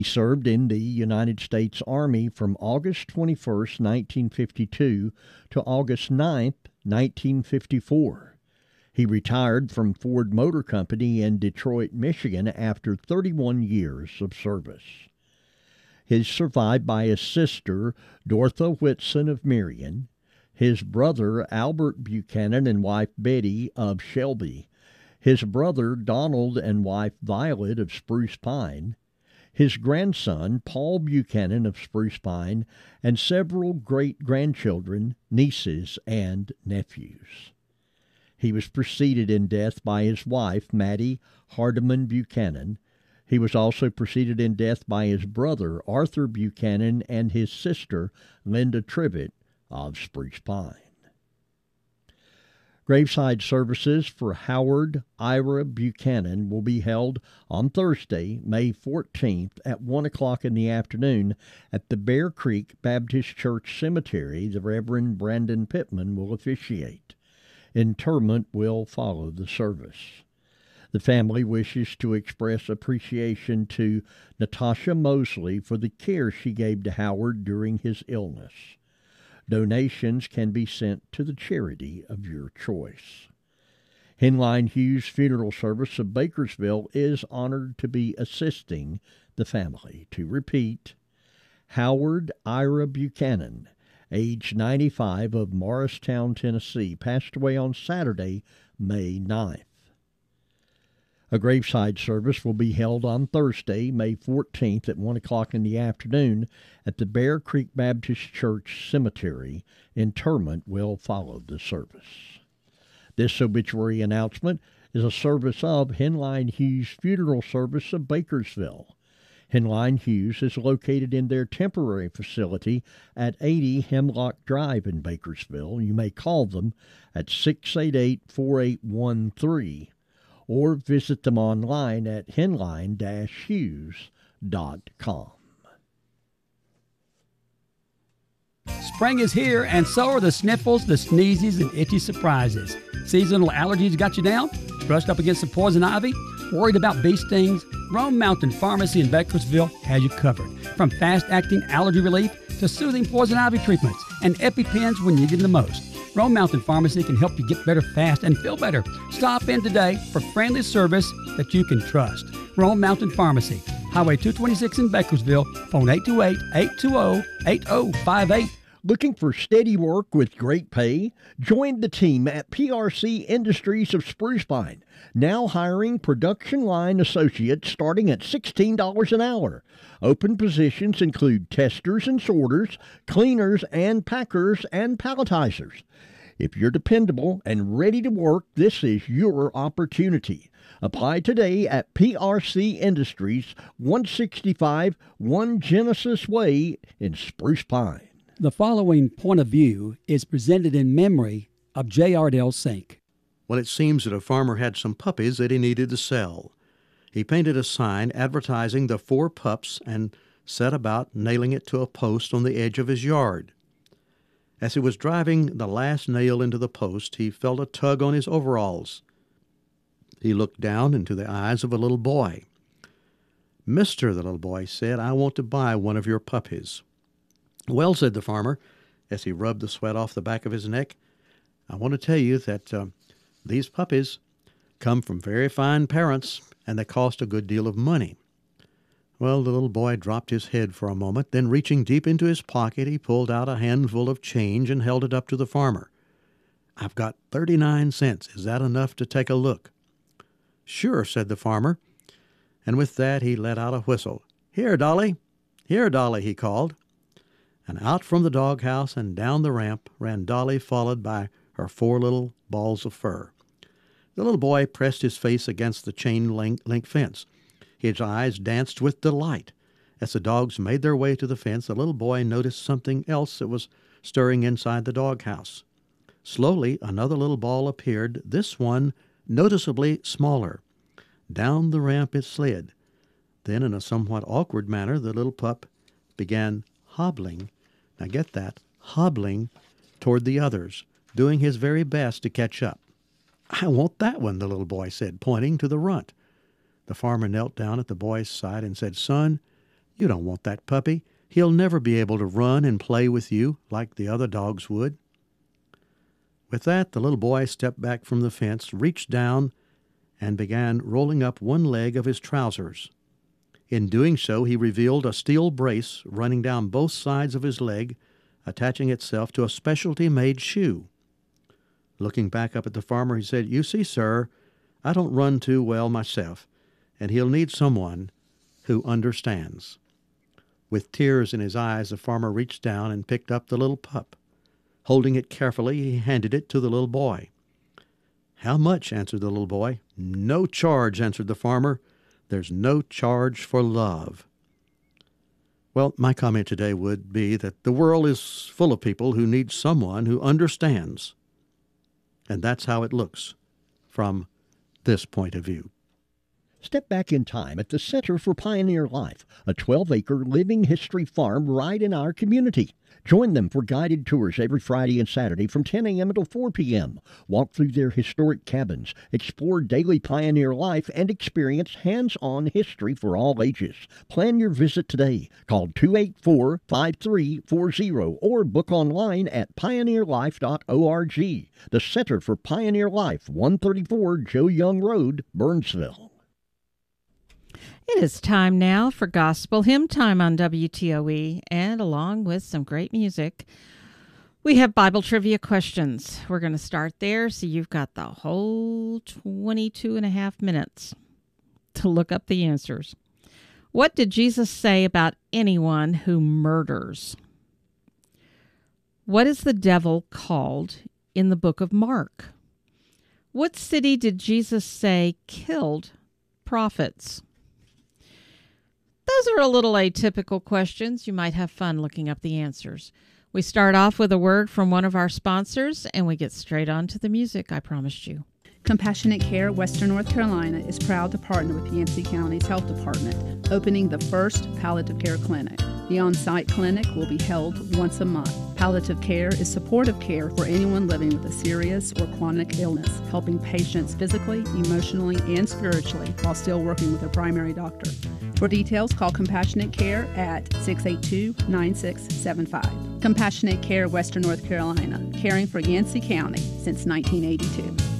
He served in the United States Army from August 21st, 1952 to August 9th, 1954. He retired from Ford Motor Company in Detroit, Michigan after 31 years of service. He is survived by his sister, Dorotha Whitson of Marion, his brother, Albert Buchanan, and wife Betty of Shelby, his brother, Donald, and wife Violet of Spruce Pine, his grandson, Paul Buchanan of Spruce Pine, and several great-grandchildren, nieces, and nephews. He was preceded in death by his wife, Mattie Hardiman Buchanan. He was also preceded in death by his brother, Arthur Buchanan, and his sister, Linda Trivett of Spruce Pine. Graveside services for Howard Ira Buchanan will be held on Thursday, May 14th at 1 o'clock in the afternoon at the Bear Creek Baptist Church Cemetery. The Reverend Brandon Pittman will officiate. Interment will follow the service. The family wishes to express appreciation to Natasha Mosley for the care she gave to Howard during his illness. Donations can be sent to the charity of your choice. Henline Hughes Funeral Service of Bakersville is honored to be assisting the family. To repeat, Howard Ira Buchanan, age 95, of Morristown, Tennessee, passed away on Saturday, May 9th. A graveside service will be held on Thursday, May 14th at 1 o'clock in the afternoon at the Bear Creek Baptist Church Cemetery. Interment will follow the service. This obituary announcement is a service of Henline Hughes Funeral Service of Bakersville. Henline Hughes is located in their temporary facility at 80 Hemlock Drive in Bakersville. You may call them at 688-4813. or visit them online at henline-hughes.com. Spring is here, and so are the sniffles, the sneezes, and itchy surprises. Seasonal allergies got you down? Brushed up against the poison ivy? Worried about bee stings? Rome Mountain Pharmacy in Bakersville has you covered. From fast-acting allergy relief to soothing poison ivy treatments and EpiPens when you need them the most. Rome Mountain Pharmacy can help you get better fast and feel better. Stop in today for friendly service that you can trust. Rome Mountain Pharmacy, Highway 226 in Bakersville, phone 828-820-8058. Looking for steady work with great pay? Join the team at PRC Industries of Spruce Pine, now hiring production line associates starting at $16 an hour. Open positions include testers and sorters, cleaners and packers and palletizers. If you're dependable and ready to work, this is your opportunity. Apply today at PRC Industries, 165 1 Genesis Way in Spruce Pine. The following point of view is presented in memory of J. Ardell Sink. Well, it seems that a farmer had some puppies that he needed to sell. He painted a sign advertising the 4 pups and set about nailing it to a post on the edge of his yard. As he was driving the last nail into the post, he felt a tug on his overalls. He looked down into the eyes of a little boy. "Mister," the little boy said, "I want to buy one of your puppies." "Well," said the farmer, as he rubbed the sweat off the back of his neck, "I want to tell you that these puppies come from very fine parents, and they cost a good deal of money." Well, the little boy dropped his head for a moment, then reaching deep into his pocket, he pulled out a handful of change and held it up to the farmer. "I've got 39 cents. Is that enough to take a look?" "Sure," said the farmer, and with that he let out a whistle. "Here, Dolly! Here, Dolly!" he called. And out from the doghouse and down the ramp ran Dolly, followed by her 4 little balls of fur. The little boy pressed his face against the chain-link fence. His eyes danced with delight. As the dogs made their way to the fence, the little boy noticed something else that was stirring inside the doghouse. Slowly, another little ball appeared, this one noticeably smaller. Down the ramp it slid. Then, in a somewhat awkward manner, the little pup began hobbling, now get that, hobbling toward the others, doing his very best to catch up. "I want that one," the little boy said, pointing to the runt. The farmer knelt down at the boy's side and said, "Son, You don't want that puppy. He'll never be able to run and play with you like the other dogs would." With that, the little boy stepped back from the fence, reached down, and began rolling up one leg of his trousers. In doing so, he revealed a steel brace running down both sides of his leg, attaching itself to a specialty-made shoe. Looking back up at the farmer, he said, "You see, sir, I don't run too well myself, and he'll need someone who understands." With tears in his eyes, the farmer reached down and picked up the little pup. Holding it carefully, he handed it to the little boy. "How much?" answered the little boy. "No charge," answered the farmer. "There's no charge for love." Well, my comment today would be that the world is full of people who need someone who understands. And that's how it looks from this point of view. Step back in time at the Center for Pioneer Life, a 12-acre living history farm right in our community. Join them for guided tours every Friday and Saturday from 10 a.m. until 4 p.m. Walk through their historic cabins, explore daily pioneer life, and experience hands-on history for all ages. Plan your visit today. Call 284-5340 or book online at pioneerlife.org. The Center for Pioneer Life, 134 Joe Young Road, Burnsville. It is time now for Gospel Hymn Time on WTOE, and along with some great music, we have Bible trivia questions. We're going to start there, so you've got the whole 22 and a half minutes to look up the answers. What did Jesus say about anyone who murders? What is the devil called in the book of Mark? What city did Jesus say killed prophets? Those are a little atypical questions. You might have fun looking up the answers. We start off with a word from one of our sponsors, and we get straight on to the music I promised you. Compassionate Care Western North Carolina is proud to partner with Yancey County's Health Department, opening the first palliative care clinic. The on-site clinic will be held once a month. Palliative care is supportive care for anyone living with a serious or chronic illness, helping patients physically, emotionally, and spiritually while still working with their primary doctor. For details, call Compassionate Care at 682-9675. Compassionate Care Western North Carolina, caring for Yancey County since 1982.